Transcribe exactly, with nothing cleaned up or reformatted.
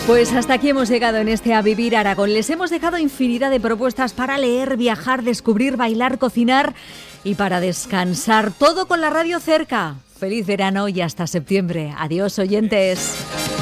Pues hasta aquí hemos llegado en este A Vivir Aragón. Les hemos dejado infinidad de propuestas para leer, viajar, descubrir, bailar, cocinar y para descansar. Todo con la radio cerca. Feliz verano y hasta septiembre. Adiós, oyentes.